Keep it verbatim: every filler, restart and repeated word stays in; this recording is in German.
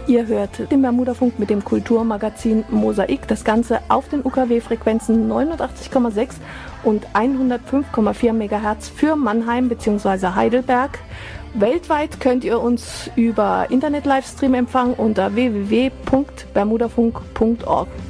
Ihr hört den Bermudafunk mit dem Kulturmagazin Mosaik. Das Ganze auf den U K W-Frequenzen neunundachtzig Komma sechs und hundertfünf Komma vier Megahertz für Mannheim bzw. Heidelberg. Weltweit könnt ihr uns über Internet-Livestream empfangen unter w w w punkt bermudafunk punkt org.